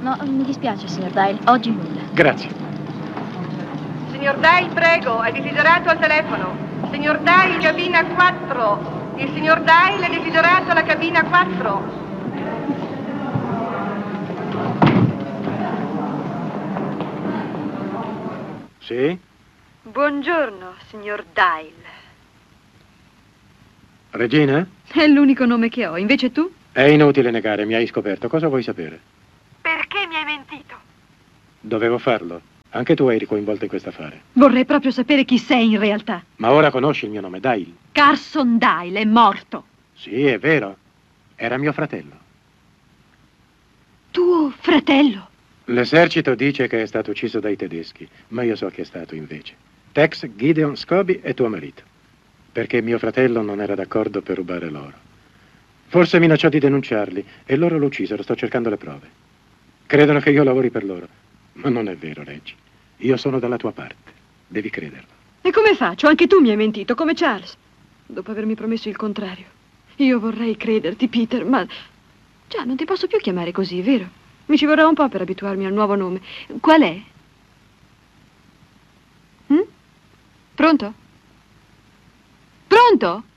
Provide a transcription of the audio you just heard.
No, mi dispiace, signor Dyle, oggi nulla. Grazie. Signor Dyle, prego, è desiderato al telefono. Signor Dyle, cabina 4. Il signor Dyle è desiderato alla cabina 4. Sì? Buongiorno, signor Dyle. Regina? È l'unico nome che ho, invece tu? È inutile negare, mi hai scoperto. Cosa vuoi sapere? Perché mi hai mentito? Dovevo farlo. Anche tu eri coinvolta in questo affare. Vorrei proprio sapere chi sei in realtà. Ma ora conosci il mio nome, Dyle. Carson Dyle è morto. Sì, è vero. Era mio fratello. Tuo fratello? L'esercito dice che è stato ucciso dai tedeschi, ma io so che è stato invece Tex Gideon Scobie e tuo marito. Perché mio fratello non era d'accordo per rubare l'oro. Forse minacciò di denunciarli e loro lo uccisero, sto cercando le prove. Credono che io lavori per loro, ma non è vero, Reggie. Io sono dalla tua parte, devi crederlo. E come faccio? Anche tu mi hai mentito, come Charles. Dopo avermi promesso il contrario. Io vorrei crederti, Peter, ma... Già, non ti posso più chiamare così, vero? Mi ci vorrà un po' per abituarmi al nuovo nome. Qual è? Pronto? Pronto?